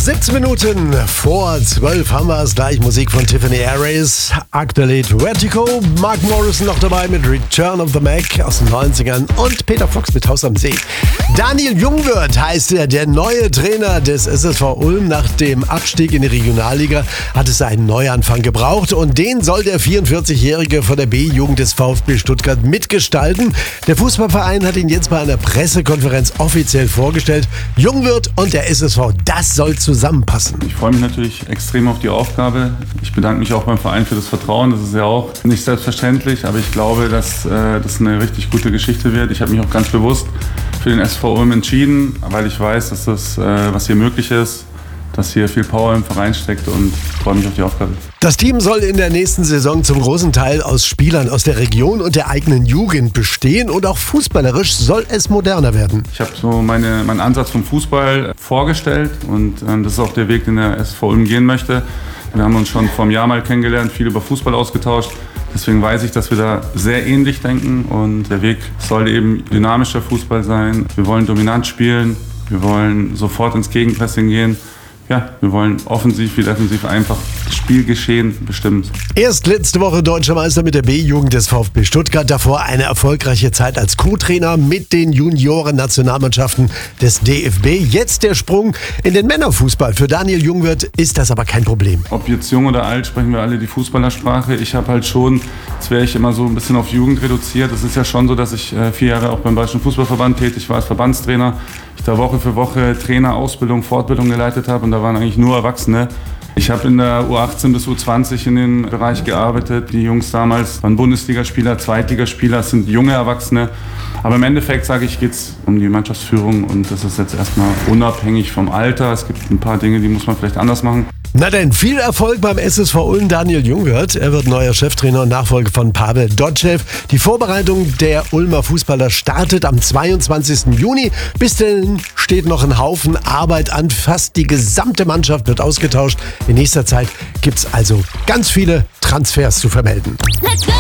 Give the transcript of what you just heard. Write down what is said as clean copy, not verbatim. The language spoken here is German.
17 Minuten vor 12 haben wir es gleich. Musik von Tiffany Harris, aktuell Vertigo, Mark Morrison noch dabei mit Return of the Mac aus den 90ern und Peter Fox mit Haus am See. Daniel Jungwirth heißt er, der neue Trainer des SSV Ulm. Nach dem Abstieg in die Regionalliga hat es einen Neuanfang gebraucht und den soll der 44-Jährige von der B-Jugend des VfB Stuttgart mitgestalten. Der Fußballverein hat ihn jetzt bei einer Pressekonferenz offiziell vorgestellt. Jungwirth und der SSV, das soll zusammenpassen. Ich freue mich natürlich extrem auf die Aufgabe. Ich bedanke mich auch beim Verein für das Vertrauen. Das ist ja auch nicht selbstverständlich, aber ich glaube, dass das eine richtig gute Geschichte wird. Ich habe mich auch ganz bewusst für den SV Ulm entschieden, weil ich weiß, dass das, was hier möglich ist, dass hier viel Power im Verein steckt und freue mich auf die Aufgabe. Das Team soll in der nächsten Saison zum großen Teil aus Spielern aus der Region und der eigenen Jugend bestehen und auch fußballerisch soll es moderner werden. Ich habe so meinen Ansatz vom Fußball vorgestellt und das ist auch der Weg, den der SV Ulm gehen möchte. Wir haben uns schon vor einem Jahr mal kennengelernt, viel über Fußball ausgetauscht. Deswegen weiß ich, dass wir da sehr ähnlich denken und der Weg soll eben dynamischer Fußball sein. Wir wollen dominant spielen, wir wollen sofort ins Gegenpressing gehen. Ja, wir wollen offensiv wie defensiv einfach das Spielgeschehen bestimmen. Erst letzte Woche Deutscher Meister mit der B-Jugend des VfB Stuttgart. Davor eine erfolgreiche Zeit als Co-Trainer mit den Junioren-Nationalmannschaften des DFB. Jetzt der Sprung in den Männerfußball. Für Daniel Jungwirth ist das aber kein Problem. Ob jetzt jung oder alt, sprechen wir alle die Fußballersprache. Ich habe halt schon, jetzt wäre ich immer so ein bisschen auf Jugend reduziert. Es ist ja schon so, dass ich 4 Jahre auch beim Bayerischen Fußballverband tätig war als Verbandstrainer. Ich da Woche für Woche Trainer, Ausbildung, Fortbildung geleitet habe und da waren eigentlich nur Erwachsene. Ich habe in der U18 bis U20 in den Bereich gearbeitet. Die Jungs damals waren Bundesligaspieler, Zweitligaspieler, es sind junge Erwachsene. Aber im Endeffekt, sage ich, geht es um die Mannschaftsführung und das ist jetzt erstmal unabhängig vom Alter. Es gibt ein paar Dinge, die muss man vielleicht anders machen. Na denn, viel Erfolg beim SSV Ulm Daniel Jungwirth. Er wird neuer Cheftrainer und Nachfolger von Pavel Dotschew. Die Vorbereitung der Ulmer Fußballer startet am 22. Juni. Bis dahin steht noch ein Haufen Arbeit an. Fast die gesamte Mannschaft wird ausgetauscht. In nächster Zeit gibt es also ganz viele Transfers zu vermelden.